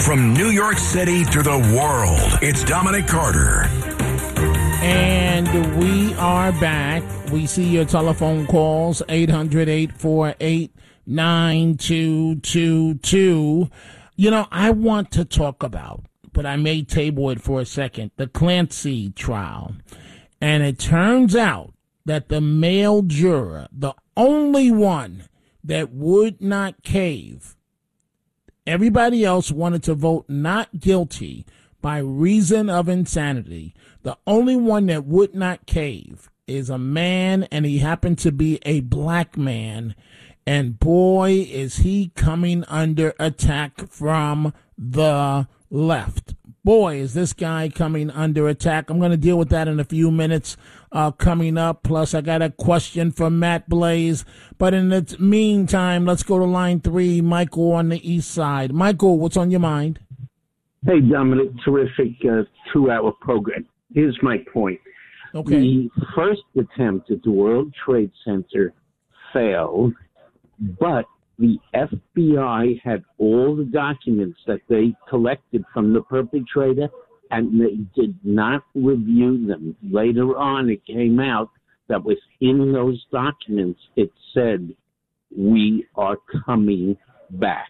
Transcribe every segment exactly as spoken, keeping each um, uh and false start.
From New York City to the world, it's Dominic Carter. And we are back. We see your telephone calls, eight hundred, eight four eight, nine two two two. You know, I want to talk about, but I may table it for a second, the Clancy trial. And it turns out that the male juror, the only one that would not cave, everybody else wanted to vote not guilty by reason of insanity. The only one that would not cave is a man, and he happened to be a black man. And boy, is he coming under attack from the left. Boy, is this guy coming under attack. I'm going to deal with that in a few minutes uh, coming up. Plus, I got a question from Matt Blaze. But in the meantime, let's go to line three, Michael on the east side. Michael, what's on your mind? Hey, Dominic, terrific uh, two-hour program. Here's my point. Okay. The first attempt at the World Trade Center failed, but the F B I had all the documents that they collected from the perpetrator, and they did not review them. Later on, it came out that within those documents, it said, we are coming back.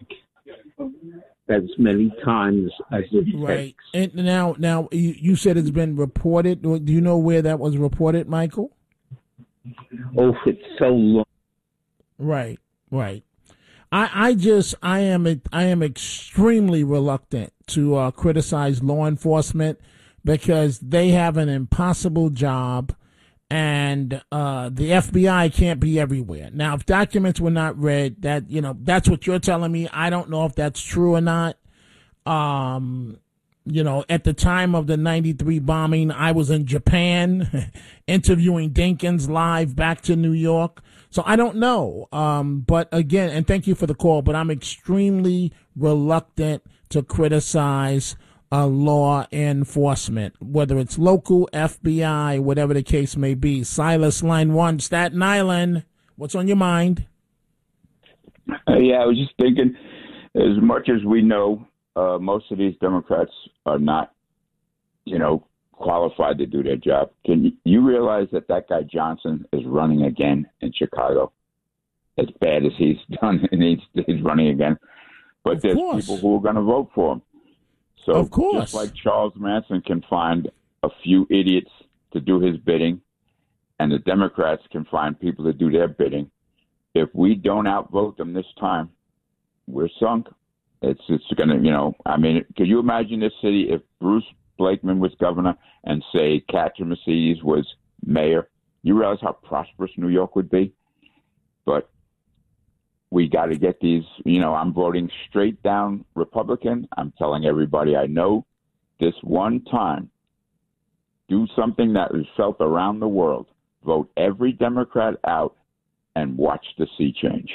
As many times as it right. takes. And now, now you, you said it's been reported. Do you know where that was reported, Michael? Oh, it's so long. Right, right. I, I just, I am, I am extremely reluctant to uh, criticize law enforcement because they have an impossible job, and uh, the F B I can't be everywhere. Now, if documents were not read, that, you know, that's what you're telling me. I don't know if that's true or not. Um, you know, at the time of the ninety-three bombing, I was in Japan interviewing Dinkins live back to New York. So I don't know. Um, but again, and thank you for the call, but I'm extremely reluctant to criticize Uh, law enforcement, whether it's local, F B I, whatever the case may be. Silas, line one, Staten Island. What's on your mind? Uh, yeah, I was just thinking, as much as we know, uh, most of these Democrats are not, you know, qualified to do their job. Can you, you realize that that guy Johnson is running again in Chicago? As bad as he's done, and he's, he's running again. But Of there's course. people who are going to vote for him. So Of course. just like Charles Manson can find a few idiots to do his bidding, and the Democrats can find people to do their bidding, if we don't outvote them this time, we're sunk. It's it's going to, you know, I mean, could you imagine this city if Bruce Blakeman was governor and, say, Catherine Mercedes was mayor? You realize how prosperous New York would be? But we got to get these, you know, I'm voting straight down Republican. I'm telling everybody I know this one time, do something that is felt around the world. Vote every Democrat out and watch the sea change.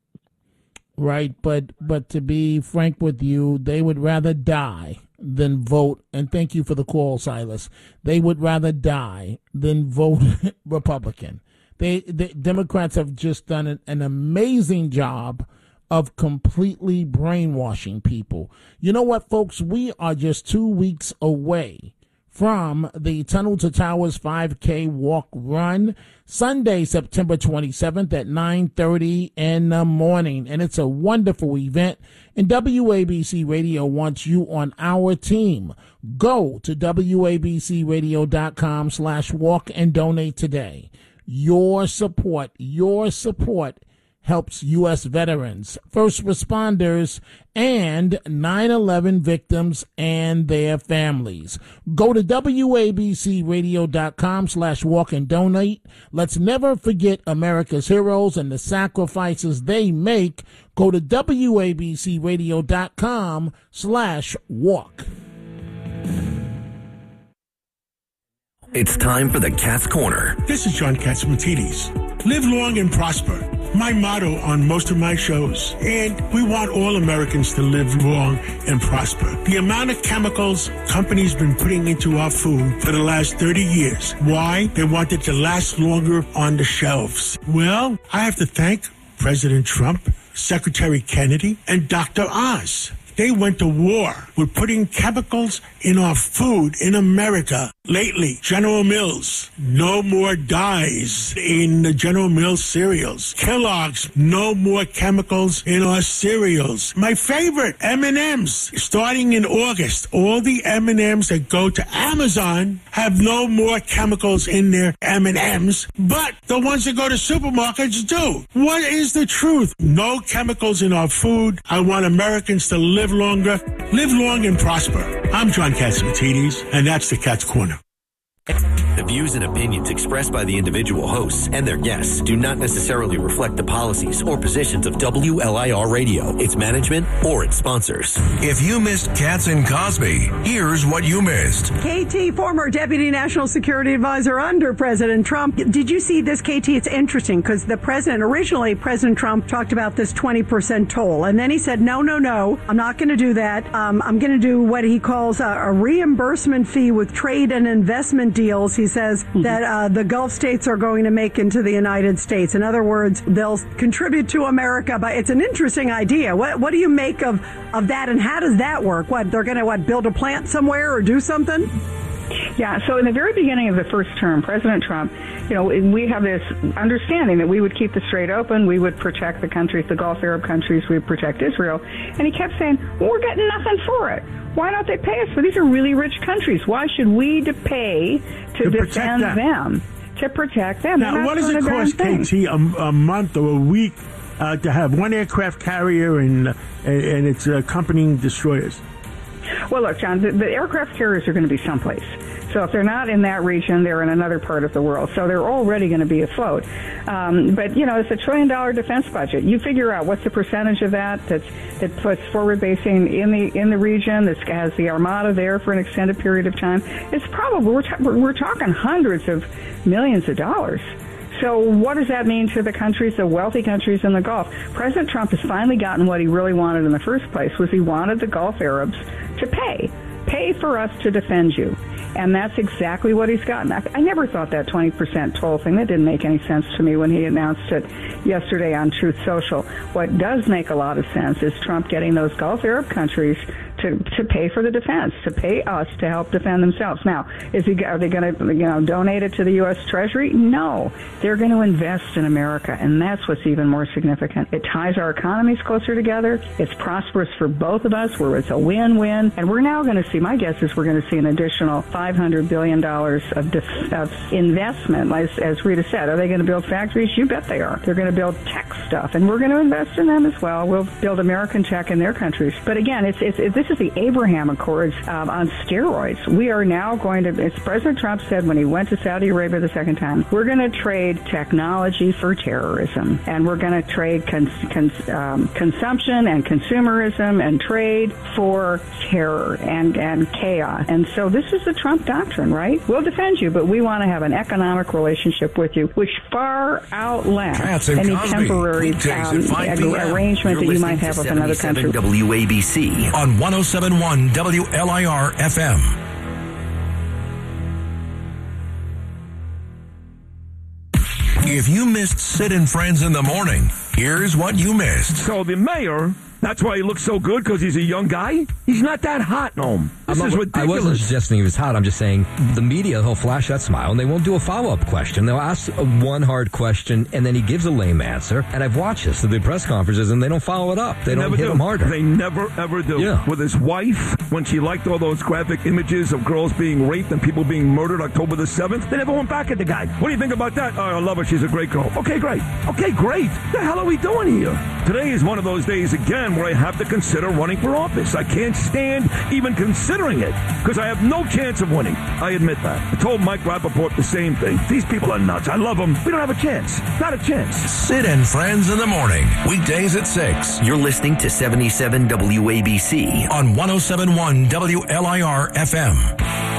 Right, but but to be frank with you, they would rather die than vote. And thank you for the call, Silas. They would rather die than vote Republican. They, the Democrats have just done an, an amazing job of completely brainwashing people. You know what, folks? We are just two weeks away from the Tunnel to Towers five K walk run, Sunday, September twenty-seventh at nine thirty in the morning. And it's a wonderful event. And W A B C Radio wants you on our team. Go to W A B C radio dot com slash walk and donate today. Your support, your support helps U S veterans, first responders, and nine eleven victims and their families. Go to W A B C radio dot com slash walk and donate. Let's never forget America's heroes and the sacrifices they make. Go to W A B C radio dot com slash walk. It's time for the Cat's Corner. This is John Catsimatidis. Live long and prosper. My motto on most of my shows. And we want all Americans to live long and prosper. The amount of chemicals companies been putting into our food for the last thirty years. Why? They want it to last longer on the shelves. Well, I have to thank President Trump, Secretary Kennedy, and Doctor Oz. They went to war with putting chemicals in our food in America. Lately, General Mills, no more dyes in the General Mills cereals. Kellogg's, no more chemicals in our cereals. My favorite, M and M's. Starting in August, all the M and M's that go to Amazon have no more chemicals in their M and M's, but the ones that go to supermarkets do. What is the truth? No chemicals in our food. I want Americans to live longer, live long and prosper. I'm John Catsimatidis, and that's the Cat's Corner. The views and opinions expressed by the individual hosts and their guests do not necessarily reflect the policies or positions of W L I R Radio, its management, or its sponsors. If you missed Katz and Cosby, here's what you missed. K T, former Deputy National Security Advisor under President Trump. Did you see this, K T? It's interesting because the president, originally President Trump talked about this twenty percent toll. And then he said, no, no, no, I'm not going to do that. Um, I'm going to do what he calls a, a reimbursement fee with trade and investment deals. He says mm-hmm. that uh, the Gulf states are going to make into the United States. In other words, they'll contribute to America. But it's an interesting idea. What what do you make of, of that, and how does that work? What, they're going to what build a plant somewhere or do something? Yeah, so in the very beginning of the first term, President Trump, you know, we have this understanding that we would keep the Strait open, we would protect the countries, the Gulf Arab countries, we would protect Israel. And he kept saying, well, we're getting nothing for it. Why don't they pay us for? These are really rich countries. Why should we to pay to, to defend them. them? To protect them. Now, what does it cost, K T, a, a month or a week uh, to have one aircraft carrier and, uh, and its accompanying destroyers? Well, look, John, the, the aircraft carriers are going to be someplace. So if they're not in that region, they're in another part of the world. So they're already going to be afloat. Um, but, you know, it's a trillion dollar defense budget. You figure out what's the percentage of that that's, that puts forward basing in the in the region, that has the Armada there for an extended period of time. It's probably, we're, ta- we're talking hundreds of millions of dollars. So what does that mean to the countries, the wealthy countries in the Gulf? President Trump has finally gotten what he really wanted in the first place, was he wanted the Gulf Arabs to pay. Pay for us to defend you. And that's exactly what he's gotten. I, I never thought that twenty percent toll thing, that didn't make any sense to me when he announced it yesterday on Truth Social. What does make a lot of sense is Trump getting those Gulf Arab countries to, to pay for the defense, to pay us to help defend themselves. Now, is he, are they going to, you know, donate it to the U S Treasury? No. They're going to invest in America, and that's what's even more significant. It ties our economies closer together. It's prosperous for both of us, where it's a win-win. And we're now going to see, my guess is we're going to see an additional five hundred billion dollars of, def- of investment. As, as Rita said, are they going to build factories? You bet they are. They're going to build tech stuff, and we're going to invest in them as well. We'll build American tech in their countries. But again, it's, it's, it's this is the Abraham Accords um, on steroids. We are now going to, as President Trump said when he went to Saudi Arabia the second time, we're going to trade technology for terrorism, and we're going to trade cons- cons- um, consumption and consumerism and trade for terror and, and chaos. And so this is the Trump doctrine, right? We'll defend you, but we want to have an economic relationship with you, which far outlasts any Cosby. temporary um, arrangement You're that you might have with another country. W A B C on one oh seven point one W L I R F M. If you missed Sid and Friends in the Morning, here's what you missed. So the mayor, that's why he looks so good, because he's a young guy? He's not that hot, no. This not, is ridiculous. I wasn't suggesting he was hot. I'm just saying the media, he'll flash that smile, and they won't do a follow-up question. They'll ask one hard question, and then he gives a lame answer. And I've watched this, the press conferences, and they don't follow it up. They, they don't hit do. him harder. They never, ever do. Yeah. With his wife, when she liked all those graphic images of girls being raped and people being murdered October the seventh, they never went back at the guy. What do you think about that? Oh, I love her. She's a great girl. Okay, great. Okay, great. What the hell are we doing here? Today is one of those days, again, where I have to consider running for office. I can't stand even considering it, because I have no chance of winning. I admit that. I told Mike Rappaport the same thing. These people are nuts. I love them. We don't have a chance. Not a chance. Sid and Friends in the Morning, weekdays at six. You're listening to seventy-seven W A B C on one oh seven point one W L I R F M.